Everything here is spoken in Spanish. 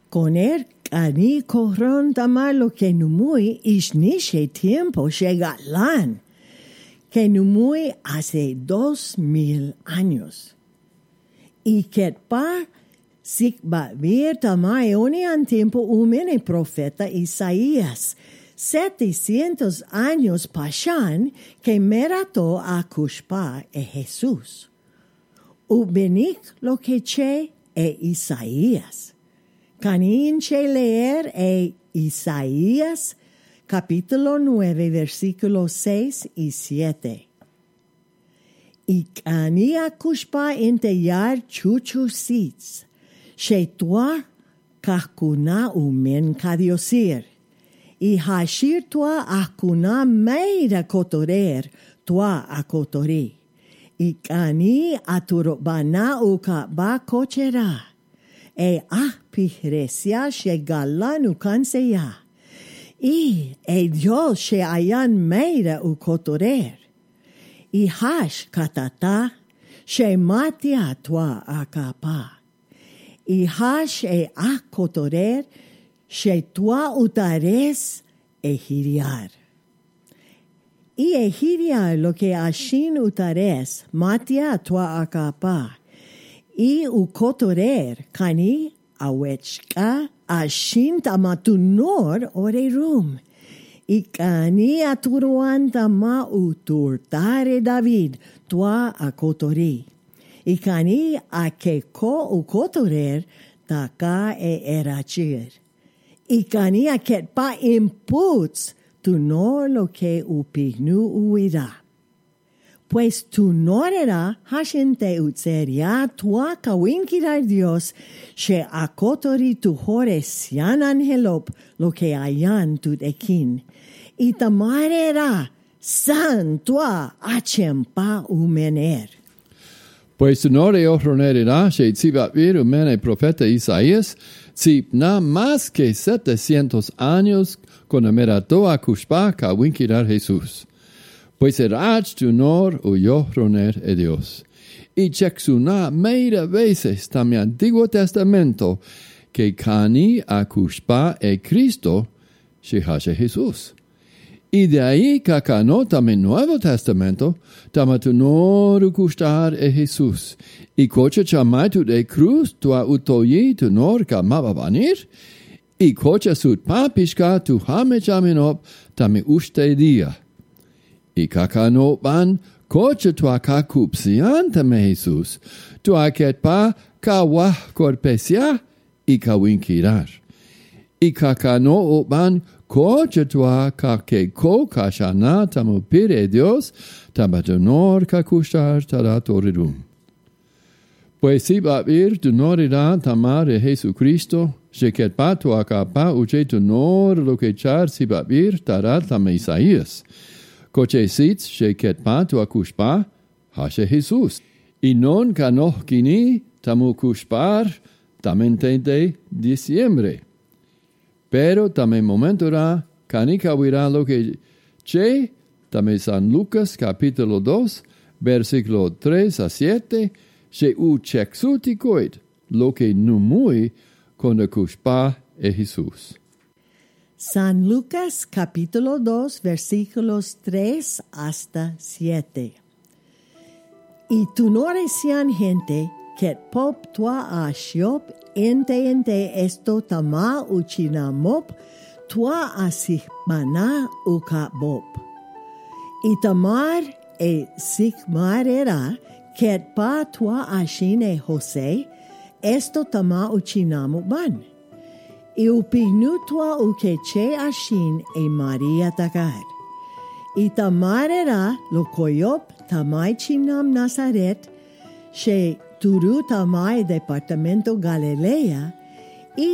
Koner ani kohron tamar lo que numui ishnishe tiempo shegalan, que numui hace 2000 años. Y ketpa sikba vir tamai onian tiempo umene profeta Isaías, 700 años pashan que merato a kushpa e Jesús. Ubenik lo que che e Isaías. Canin che leer e Isaías, capítulo 9, versículos 6 y 7. Y cania kushpa inteyar chuchusits, she tua kahkuna umen kadiosir. Y hashir tua akuna meira kotorer tua akotori. Y cani aturobana uka ba kochera. E pihresia shegalan ukanseya. Y Dios she ayan meira ukotorer. Y hash katata she matia tua akapa. Y hash akotorer she tua utares hiriar. Y hiriar lo que ashin utares matia tua akapa. Y ukotorer kani awechka ashin tamatunor orerum. Y kani aturuan tama uturtare David tua akotori. Y kani akeko ukotorer taka erachir. Y kani aketpa imputs tu no lo que upignu uida. Pues tu norera hashente utseria tua kawinkirar Dios she akotori tu hore sian angelop lo que ayan tut ekin. Y tamarera san tua achempa umener. Pues tu nore ohronerera she tzibat vir umene profeta Isaías tzipna más que 700 años con amerato a kushpa kawinkirar Jesús. Pues erach tu nor uyohroner e Dios. Y chexuna meira veces tam Antiguo Testamento que cani a kushpa e Cristo shehashe Jesús. Y de ahí cacano tam en Nuevo Testamento tam tu nor ukushtar e Jesús. Y coche chamai tu de cruz tu a utoyi tu nor ka mababanir. Y coche sut papishka tu hame chaminop tam ushte dia. Y kakano ban coche tu akakupsianta me Jesús, tu aketpa kawa korpesia y kawinkirar. Y kakano ban coche tu akakeko kashana tamupire Dios, tabatonor kakushtar taratoridum. Pues si babir tu norira tamare Jesucristo, sheketpa tu akapa uche tu nor lo que char si babir tarat tam Isaías. Coche sitz sheket pa tu akushpa hashe Jesus. Y non kanohkini tamu kushpar tamente de diciembre. Pero tame momentora kanika wira lo que che tame San Lucas capítulo 2 versículo 3 a 7 she u chexutikoid lo que numui con kushpa e Jesus. San Lucas capítulo 2 versículos 3 hasta 7. Y tu no recian gente que pop tua ashiop ente esto tama uchinamop tua asihmana ukabop. Y tamar sikmarera que pa tua ashine Jose esto tama uchinamu ban. Y upignutua ukeche ashin Maria takar. Y tamarera lo koyop tamai chinam Nazaret, she turu tamai departamento Galilea,